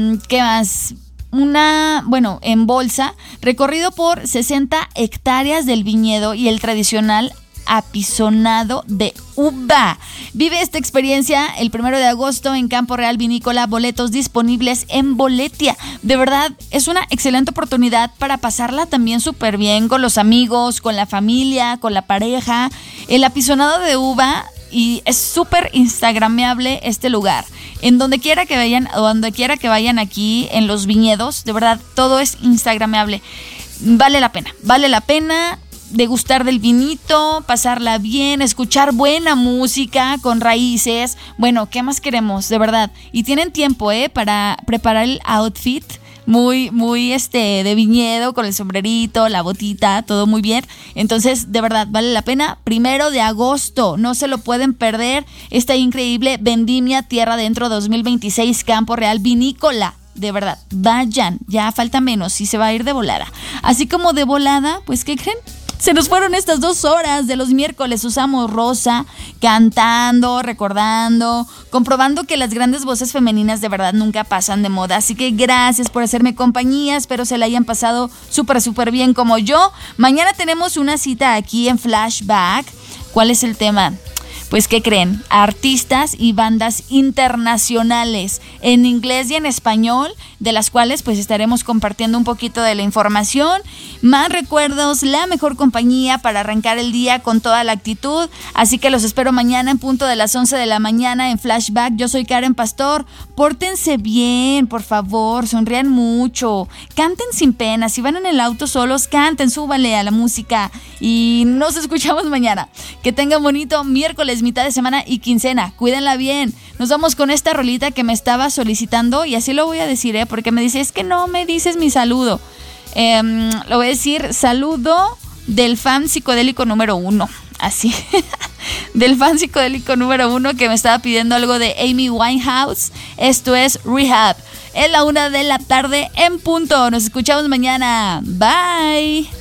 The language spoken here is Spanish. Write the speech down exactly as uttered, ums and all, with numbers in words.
¿Qué más? Una, bueno, en bolsa, recorrido por sesenta hectáreas del viñedo y el tradicional apisonado de uva. Vive esta experiencia el primero de agosto en Campo Real Vinícola, boletos disponibles en Boletia. De verdad, es una excelente oportunidad para pasarla también súper bien con los amigos, con la familia, con la pareja. El apisonado de uva, y es súper instagrameable este lugar. En donde quiera que vayan, o donde quiera que vayan aquí en los viñedos, de verdad, todo es instagrameable. Vale la pena, vale la pena degustar del vinito, pasarla bien, escuchar buena música con raíces. Bueno, ¿qué más queremos? De verdad. Y tienen tiempo, ¿eh? Para preparar el outfit muy, muy este de viñedo, con el sombrerito, la botita, todo muy bien. Entonces, de verdad, vale la pena. Primero de agosto, no se lo pueden perder. Esta increíble Vendimia Tierra Adentro dos mil veintiséis, Campo Real Vinícola. De verdad, vayan, ya falta menos y se va a ir de volada. Así como de volada, pues, ¿qué creen? Se nos fueron estas dos horas de los miércoles. Usamos rosa, cantando, recordando, comprobando que las grandes voces femeninas de verdad nunca pasan de moda. Así que gracias por hacerme compañía. Espero se la hayan pasado súper, súper bien como yo. Mañana tenemos una cita aquí en Flashback. ¿Cuál es el tema? Pues, ¿qué creen? Artistas y bandas internacionales en inglés y en español, de las cuales pues estaremos compartiendo un poquito de la información, más recuerdos, la mejor compañía para arrancar el día con toda la actitud. Así que los espero mañana en punto de las once de la mañana en Flashback. Yo soy Karen Pastor. Pórtense bien, por favor, sonrían mucho, canten sin pena. Si van en el auto solos, canten, súbanle a la música y nos escuchamos mañana. Que tengan bonito miércoles, mitad de semana y quincena. Cuídenla bien. Nos vamos con esta rolita que me estaba solicitando y así lo voy a decir, ¿eh? Porque me dice, es que no me dices mi saludo. Eh, lo voy a decir, saludo del fan psicodélico número uno. Así. Del fan psicodélico número uno que me estaba pidiendo algo de Amy Winehouse. Esto es Rehab. Es la una de la tarde en punto. Nos escuchamos mañana. Bye.